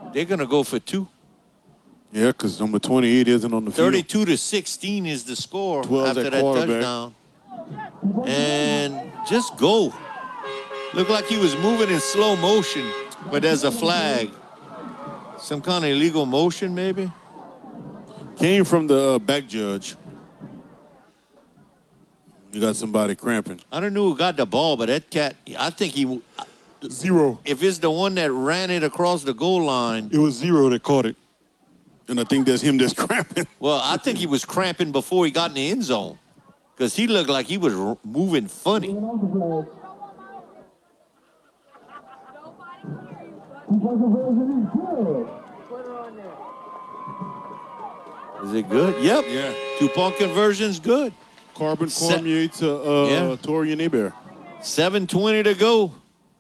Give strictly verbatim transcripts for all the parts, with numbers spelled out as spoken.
They're going to go for two. Yeah, because number twenty-eight isn't on the field. thirty-two to sixteen is the score after at that quarterback. touchdown. And just go. Looked like he was moving in slow motion, but there's a flag. Some kind of illegal motion, maybe? Came from the uh, back judge. You got somebody cramping. I don't know who got the ball, but that cat, I think he... Zero. If it's the one that ran it across the goal line... It was Zero that caught it. And I think that's him that's cramping. Well, I think he was cramping before he got in the end zone. Because he looked like he was r- moving funny. Is it good? Yep. Yeah. Two-point conversion's good. Carbon Se- Cormier to uh, Yeah. Torian Hebert. seven twenty to go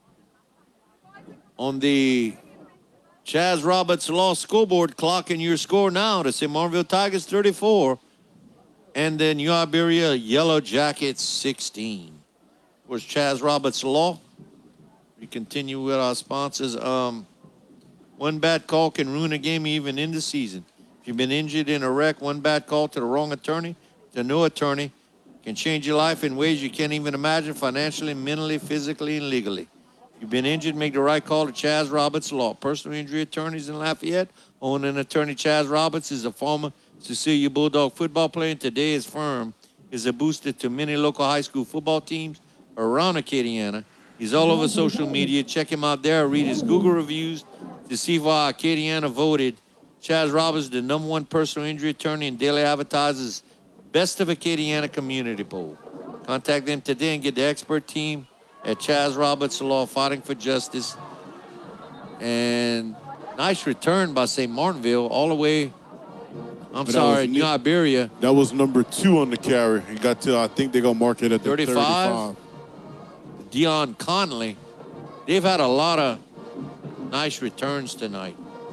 on the Chaz Roberts Law scoreboard clock, and your score now to Saint Martinville Tigers thirty-four and then New Iberia Yellow Jackets sixteen. Where's Chaz Roberts Law? We continue with our sponsors. Um, one bad call can ruin a game even in the season. If you've been injured in a wreck, one bad call to the wrong attorney, to no attorney, can change your life in ways you can't even imagine, financially, mentally, physically, and legally. If you've been injured, make the right call to Chaz Roberts Law. Personal injury attorneys in Lafayette. Owned and attorney Chaz Roberts is a former Cecilia Bulldog football player, and today his firm is a booster to many local high school football teams around Acadiana. He's all over social media. Check him out there. Read his Google reviews to see why Acadiana voted Chaz Roberts the number one personal injury attorney in Daily Advertiser's Best of Acadiana Community Poll. Contact them today and get the expert team at Chaz Roberts Law fighting for justice. And nice return by Saint Martinville all the way. I'm But that sorry, was New Nick- Iberia. That was number two on the carry. He got to, I think they're going to mark it at the thirty-five. thirty-five. Dion Conley. They've had a lot of nice returns tonight.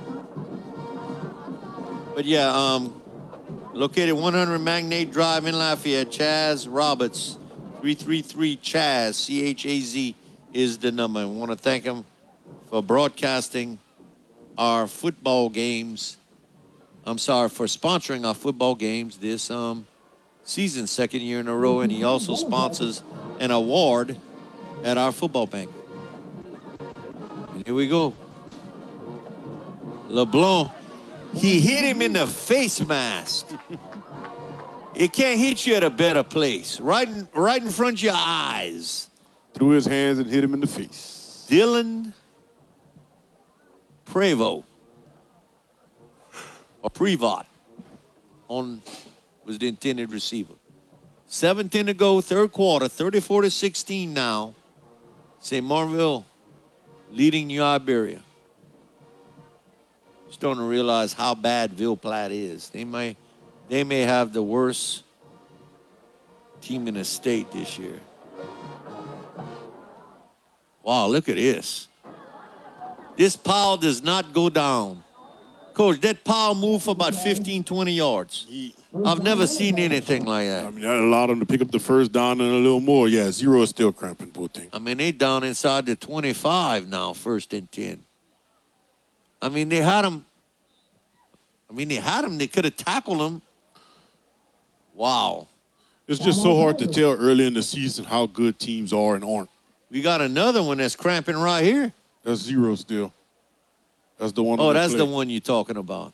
But yeah, um, located one hundred Magnate Drive in Lafayette, Chaz Roberts, three three three Chaz, C H A Z is the number. I want to thank him for broadcasting our football games. I'm sorry, for sponsoring our football games this um, season, second year in a row, and he also sponsors an award at our football bank. And here we go. LeBlanc, he hit him in the face mask. It can't hit you at a better place. Right in, right in front of your eyes. Threw his hands and hit him in the face. Dylan Prevost, or Prevot, on was the intended receiver. seventeen to go, third quarter, thirty-four to sixteen now. Saint Martinville leading New Iberia. Starting to realize how bad Ville Platte is. They may, they may have the worst team in the state this year. Wow, look at this. This pile does not go down. Coach, that pile moved for about fifteen, twenty yards. I've never seen anything like that. I mean, that allowed him to pick up the first down and a little more. Yeah, Zero is still cramping, poor thing. I mean, they down inside the twenty-five now, first and ten. I mean, they had him. I mean, they had him. They could have tackled him. Wow. It's just so hard to tell early in the season how good teams are and aren't. We got another one that's cramping right here. That's Zero still. That's the one. Oh, on that's play. the one you're talking about.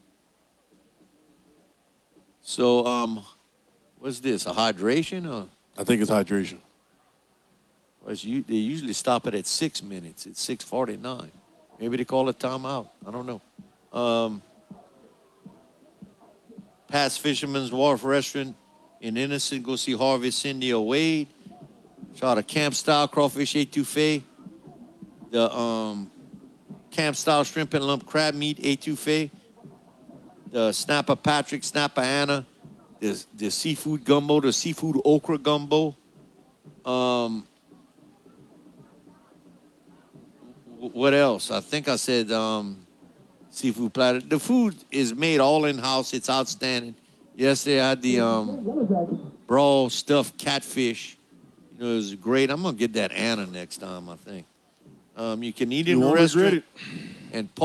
So, um, what's this? A hydration? Or? I think it's hydration. Well, it's, u- they usually stop it at six minutes. It's six forty-nine. Maybe they call it timeout. I don't know. Um, past Fisherman's Wharf Restaurant in Innocent. Go see Harvey, Cindy, or Wade. Try the camp-style crawfish etouffee. The um, camp-style shrimp and lump crab meat etouffee. The Snapper Patrick, Snapper Anna. The, the seafood gumbo, the seafood okra gumbo. Um, wh- what else? I think I said um, seafood platter. The food is made all in-house. It's outstanding. Yesterday I had the um, raw stuffed catfish. You know, it was great. I'm going to get that Anna next time, I think. Um, you can eat it You in the won't regret restaurant. it. And